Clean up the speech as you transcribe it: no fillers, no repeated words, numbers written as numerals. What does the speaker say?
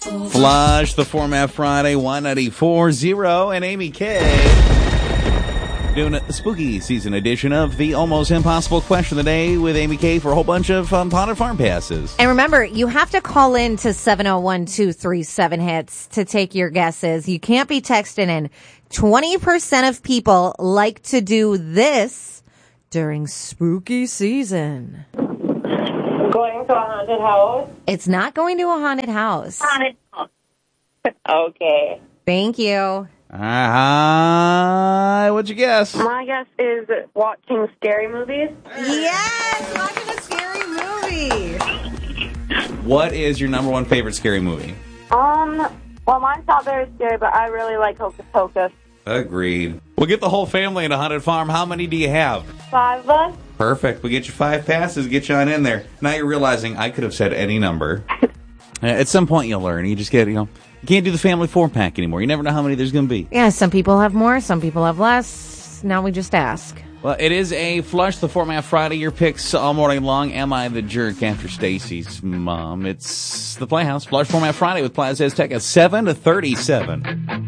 Flush the Format Friday 194.0 and Amy K. Doing a spooky season edition of the Almost Impossible Question of the Day with Amy K for a whole bunch of haunted farm passes. And remember, you have to call in to 701-237-HITS to take your guesses. You can't be texting in. 20% of people like to do this during spooky season. Going to a haunted house? It's not going to a haunted house. Haunted house. Okay. Thank you. What'd you guess? My guess is watching scary movies. Yes, watching a scary movie. What is your number one favorite scary movie? Well, mine's not very scary, but I really like Hocus Pocus. Agreed. We'll get the whole family in a haunted farm. How many do you have? 5 of us. Perfect. We'll get you 5 passes, get you on in there. Now you're realizing I could have said any number. At some point you'll learn. You just get, you can't do the family 4-pack anymore. You never know how many there's going to be. Yeah, some people have more, some people have less. Now we just ask. Well, it is a Flush the Format Friday. Your picks all morning long. Am I the jerk after Stacy's mom? It's the Playhouse. Flush Format Friday with Plaza Azteca 7 to 37.